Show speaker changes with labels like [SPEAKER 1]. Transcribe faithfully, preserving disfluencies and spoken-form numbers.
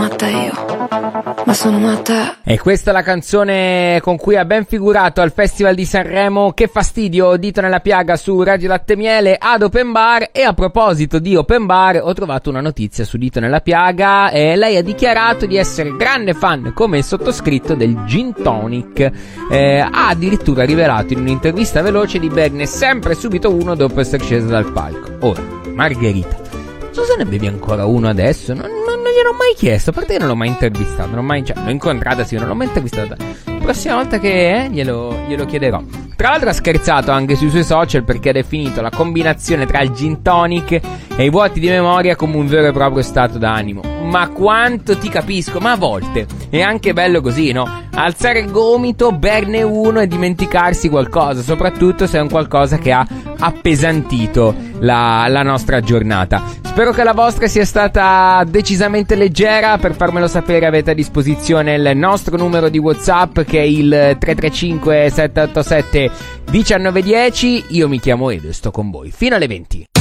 [SPEAKER 1] matta io, ma sono matta.
[SPEAKER 2] E questa è la canzone con cui ha ben figurato al Festival di Sanremo. Che fastidio, Dito nella piaga su Radio Latte Miele ad Open Bar. E a proposito di Open Bar, ho trovato una notizia su Dito nella piaga e lei ha dichiarato di essere grande fan, come il sottoscritto, del gin tonic. Eh, ha addirittura rivelato in un'intervista veloce di berne sempre subito uno dopo essere sceso dal palco. Ora, Margherita, tu se ne bevi ancora uno adesso? Non, non, non gliel'ho mai chiesto, a parte che non l'ho mai intervistato, non l'ho mai, cioè, l'ho incontrata sì, non l'ho mai intervistata. La prossima volta che eh, glielo, glielo chiederò. Tra l'altro ha scherzato anche sui suoi social perché ha definito la combinazione tra il gin tonic e i vuoti di memoria come un vero e proprio stato d'animo. Ma quanto ti capisco, ma a volte è anche bello così, no? Alzare il gomito, berne uno e dimenticarsi qualcosa, soprattutto se è un qualcosa che ha appesantito la, la nostra giornata. Spero che la vostra sia stata decisamente leggera. Per farmelo sapere avete a disposizione il nostro numero di WhatsApp, che è il tre tre cinque sette otto sette uno nove uno zero. Io mi chiamo Edo e sto con voi fino alle venti.